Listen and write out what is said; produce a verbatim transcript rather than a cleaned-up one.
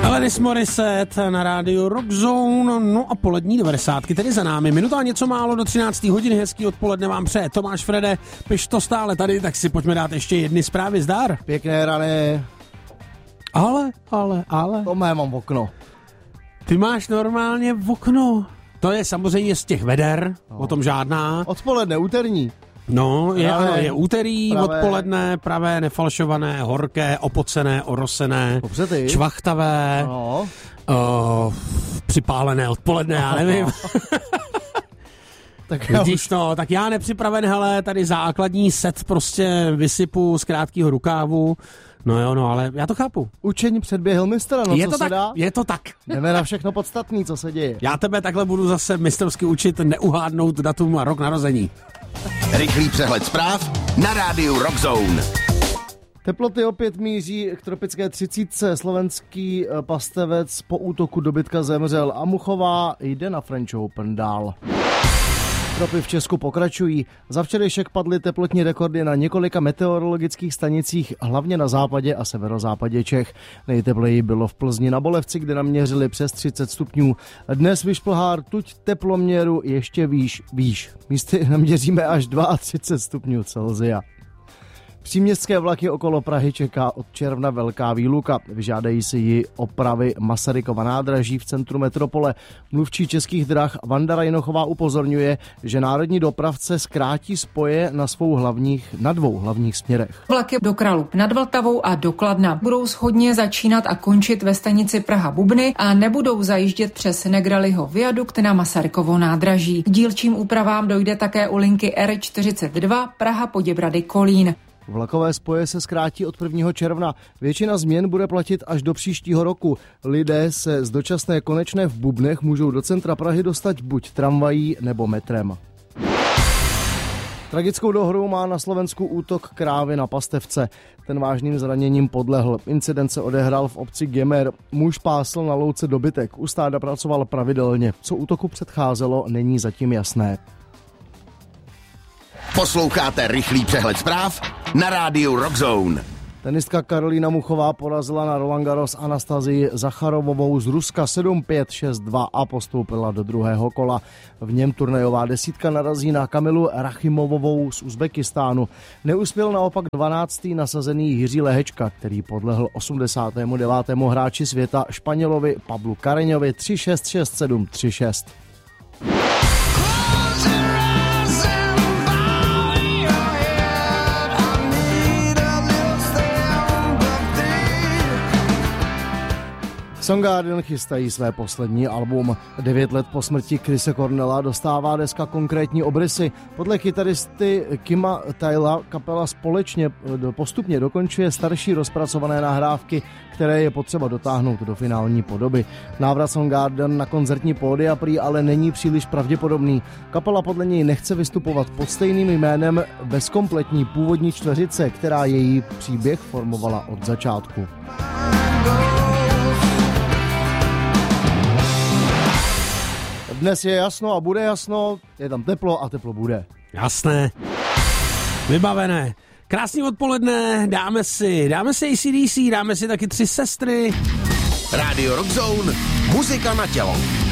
Alanis Morissette na rádiu Rock Zone, no a polední devadesátky tedy za námi. Minuta a něco málo do třinácté hodiny, hezký odpoledne vám přeje Tomáš Frede, piš to stále tady, tak si pojďme dát ještě jedny zprávy, zdar. Pěkné rany. Ale, ale, ale. To mé mám v okno. Ty máš normálně v okno. To je samozřejmě z těch veder, no. O tom žádná. Odpoledne, úterní. No, je, pravé, ano, je úterý, pravé. Odpoledne, pravé, nefalšované, horké, opocené, orosené, Dobře, čvachtavé, no. uh, připálené odpoledne, já nevím. Tak vidíš to, tak já nepřipraven, hele, tady základní set prostě vysypu z krátkého rukávu. No jo, no, ale já to chápu. Učení předběhl mistra, no je co to se tak, dá? Je to tak. Jdeme na všechno podstatný, co se děje. Já tebe takhle budu zase mistrovsky učit neuhádnout datum a rok narození. Rychlý přehled zpráv na rádiu Rock Zone. Teploty opět míří k tropické třicítce. Slovenský pastevec po útoku dobytka zemřel a Muchová jde na French Open dál. Tropy v Česku pokračují. Za včerejšek padly teplotní rekordy na několika meteorologických stanicích, hlavně na západě a severozápadě Čech. Nejtepleji bylo v Plzni na Bolevci, kde naměřili přes třicet stupňů. Dnes vyšplhá rtuť teploměru ještě výš, výš. Místy naměříme až třicet dva stupňů Celsia. Příměstské vlaky okolo Prahy čeká od června velká výluka. Vyžádají si ji opravy Masarykova nádraží v centru metropole. Mluvčí Českých drah Vanda Rajnochová upozorňuje, že národní dopravce zkrátí spoje na, svou hlavních, na dvou hlavních směrech. Vlaky do Kralup nad Vltavou a do Kladna budou shodně začínat a končit ve stanici Praha-Bubny a nebudou zajíždět přes Negraliho viadukt na Masarykovo nádraží. K dílčím úpravám dojde také u linky R čtyřicet dva Praha-Poděbrady-Kolín. Vlakové spoje se zkrátí od prvního června. Většina změn bude platit až do příštího roku. Lidé se z dočasné konečné v Bubnech můžou do centra Prahy dostat buď tramvají nebo metrem. Tragickou dohrou má na Slovensku útok krávy na pastevce. Ten vážným zraněním podlehl. Incident se odehrál v obci Gemer. Muž pásl na louce dobytek. U stáda pracoval pravidelně. Co útoku předcházelo, není zatím jasné. Posloucháte rychlý přehled zpráv na rádiu Rock Zone. Tenistka Karolína Muchová porazila na Roland Garros Anastazii Zacharovovou z Ruska sedm pět šest dva a postoupila do druhého kola. V něm turnajová desítka narazí na Kamilu Rachimovovou z Uzbekistánu. Neuspěl naopak dvanáctý nasazený Jiří Lehečka, který podlehl osmdesátému devátému hráči světa Španělovi Pablu Carreñovi tři šest šest sedm tři šest. Soundgarden chystají své poslední album. Devět let po smrti Chrise Cornella dostává deska konkrétní obrysy. Podle kytaristy Kima Tyla kapela společně postupně dokončuje starší rozpracované nahrávky, které je potřeba dotáhnout do finální podoby. Návrat Soundgarden na koncertní pódia prý ale není příliš pravděpodobný. Kapela podle něj nechce vystupovat pod stejným jménem bez kompletní původní čtveřice, která její příběh formovala od začátku. Dnes je jasno a bude jasno, je tam teplo a teplo bude. Jasné, vybavené. Krásný odpoledne, dáme si, dáme si A C D C, dáme si taky Tři sestry. Radio Rock Zone, muzika na tělo.